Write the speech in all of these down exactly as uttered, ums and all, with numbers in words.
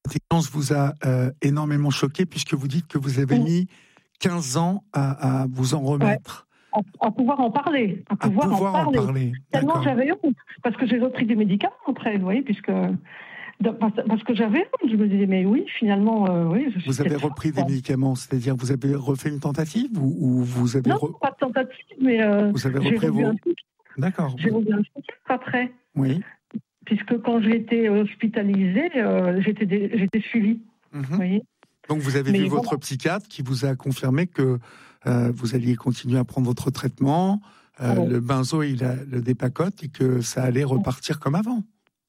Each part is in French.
séquence vous a euh, énormément choqué puisque vous dites que vous avez Oui. mis quinze ans à, à vous en remettre. À, à pouvoir en parler. À À pouvoir, pouvoir en en parler. parler. Tellement D'accord. j'avais honte. Parce que j'ai repris des médicaments après, vous voyez, puisque. Parce, parce que j'avais honte. Je me disais, mais oui, finalement, euh, oui. Je suis Vous avez peut-être repris forte, des quoi. médicaments, c'est-à-dire vous avez refait une tentative ou, ou vous avez Non, re- pas de tentative, mais euh, vous avez j'ai repris revu un vos. truc. D'accord. J'ai revu un truc après. Oui. Puisque quand j'ai été hospitalisée, euh, j'étais, dé- j'étais suivie. Mhm. Vous voyez. Donc vous avez Mais vu voilà. votre psychiatre qui vous a confirmé que euh, vous alliez continuer à prendre votre traitement, euh, Ouais. le benzo il a le dépacote et que ça allait repartir comme avant.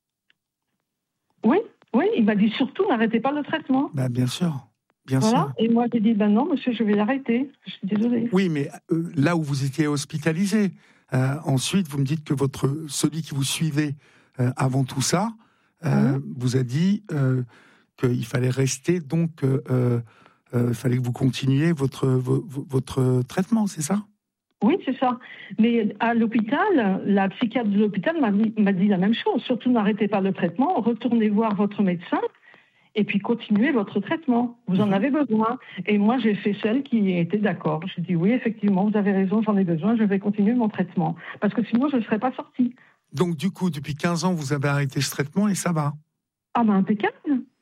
Oui, oui, il m'a dit surtout n'arrêtez pas le traitement. Bah, bien sûr, bien Voilà. sûr. Et moi j'ai dit ben non, monsieur, je vais l'arrêter. Je suis désolée. Oui, mais euh, là où vous étiez hospitalisé, euh, ensuite vous me dites que votre celui qui vous suivait euh, avant tout ça euh, Mhm. vous a dit euh, qu'il fallait rester, donc euh, euh, euh, fallait que vous continuiez votre vo- vo- votre traitement, c'est ça? Oui, c'est ça. Mais à l'hôpital, la psychiatre de l'hôpital m'a dit, m'a dit la même chose. Surtout n'arrêtez pas le traitement, retournez voir votre médecin et puis continuez votre traitement. Vous en Mhm. avez besoin. Et moi, j'ai fait celle qui était d'accord. J'ai dit oui, effectivement, vous avez raison, j'en ai besoin, je vais continuer mon traitement. Parce que sinon, je ne serais pas sortie. Donc du coup, depuis quinze ans, vous avez arrêté ce traitement et ça va. Ah ben impeccable.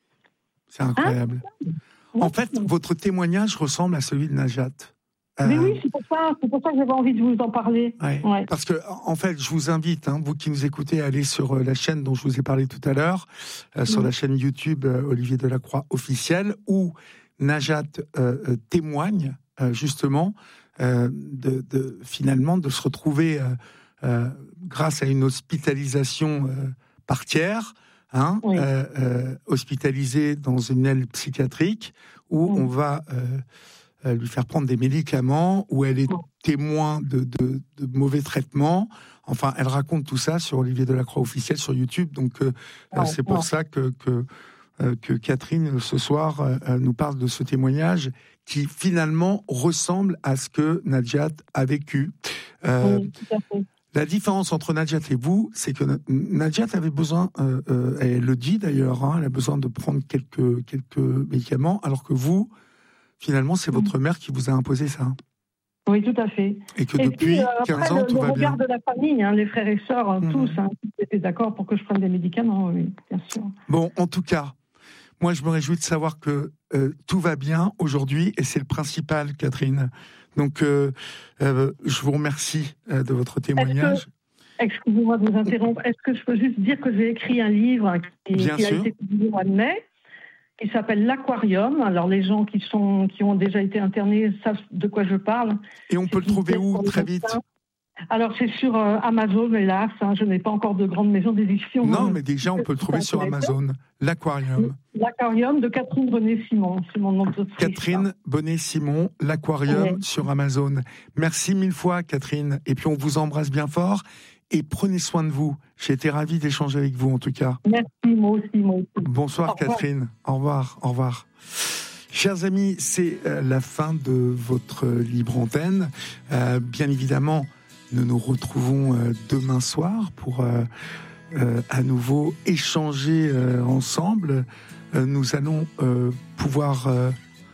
C'est incroyable. Oui. En fait, votre témoignage ressemble à celui de Najat. Mais Euh, oui, c'est pour ça, c'est pour ça que j'avais envie de vous en parler. Ouais. Ouais. Parce que, en fait, je vous invite, hein, vous qui nous écoutez, à aller sur euh, la chaîne dont je vous ai parlé tout à l'heure, euh, sur Mhm. la chaîne YouTube euh, Olivier Delacroix officielle, où Najat euh, euh, témoigne euh, justement euh, de, de finalement de se retrouver euh, euh, grâce à une hospitalisation euh, par tiers, hein, Oui. euh, euh, hospitalisée dans une aile psychiatrique où Mhm. on va euh, euh, lui faire prendre des médicaments, où elle est témoin de, de, de mauvais traitements. Enfin, elle raconte tout ça sur Olivier Delacroix officiel sur YouTube. Donc, euh, Ouais, c'est pour ouais. ça que, que, euh, que Catherine, ce soir, euh, nous parle de ce témoignage qui, finalement, ressemble à ce que Najat a vécu. Euh, Oui, tout à fait. La différence entre Najat et vous, c'est que Najat avait besoin, euh, euh, elle le dit d'ailleurs, hein, elle a besoin de prendre quelques, quelques médicaments, alors que vous, finalement, c'est votre mère qui vous a imposé ça. Oui, tout à fait. Et que Et depuis puis, euh, quinze après, ans, le, tout le va bien. regard de la famille, hein, les frères et sœurs, hein, Mhm. tous, hein, tous étaient d'accord pour que je prenne des médicaments, oui, bien sûr. Bon, en tout cas, moi, je me réjouis de savoir que euh, tout va bien aujourd'hui, et c'est le principal, Catherine. Donc, euh, euh, je vous remercie euh, de votre témoignage. Excusez-moi de vous interrompre. Est-ce que je peux juste dire que j'ai écrit un livre qui, Bien qui a sûr. été publié au mois de mai, qui s'appelle L'Aquarium. Alors, les gens qui, sont, qui ont déjà été internés savent de quoi je parle. Et on peut le C'est une trouver pièce où, pour les très vite? médecins. Alors, c'est sur euh, Amazon, hélas. Hein, je n'ai pas encore de grande maison d'édition. Non, hein. mais déjà, on peut le trouver sur Amazon. L'Aquarium. L'Aquarium de Catherine Bonnet-Simon, c'est mon nom d'autrice. Catherine Bonnet-Simon, L'Aquarium Ouais. sur Amazon. Merci mille fois, Catherine. Et puis, on vous embrasse bien fort. Et prenez soin de vous. J'ai été ravi d'échanger avec vous, en tout cas. Merci, moi aussi, moi aussi. Bonsoir, Au revoir. Catherine. Au revoir, au revoir. Chers amis, c'est euh, la fin de votre libre antenne. Euh, bien évidemment, nous nous retrouvons euh, demain soir pour euh, euh, à nouveau échanger euh, ensemble. Euh, nous allons euh, pouvoir... Euh,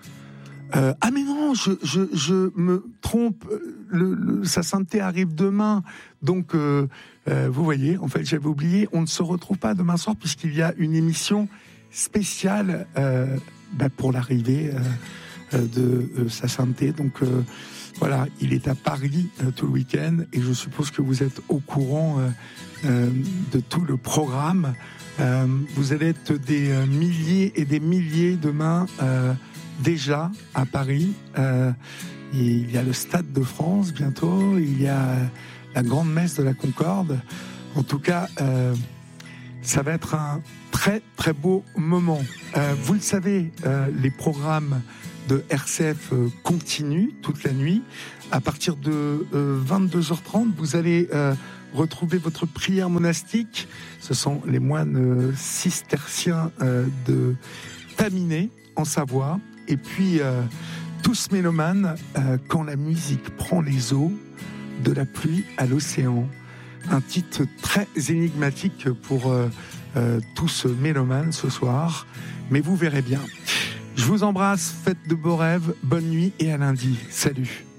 euh, ah mais non, je, je, je me trompe, le, le, sa sainteté arrive demain. Donc, euh, euh, vous voyez, en fait, j'avais oublié, on ne se retrouve pas demain soir puisqu'il y a une émission spéciale euh, bah, pour l'arrivée euh, de euh, sa sainteté. Donc, euh, voilà, il est à Paris euh, tout le week-end et je suppose que vous êtes au courant euh, euh, de tout le programme. Euh, vous allez être des euh, milliers et des milliers demain euh, déjà à Paris. Euh, il y a le Stade de France bientôt, il y a la grande messe de la Concorde. En tout cas, euh, ça va être un très très beau moment. Euh, vous le savez, euh, les programmes de R C F euh, continuent toute la nuit. À partir de euh, vingt-deux heures trente, vous allez euh, retrouver votre prière monastique. Ce sont les moines euh, cisterciens euh, de Taminé, en Savoie. Et puis, euh, tous mélomanes, euh, quand la musique prend les eaux, de la pluie à l'océan. Un titre très énigmatique pour euh, euh, tous mélomanes ce soir, mais vous verrez bien. Je vous embrasse, faites de beaux rêves, bonne nuit et à lundi. Salut.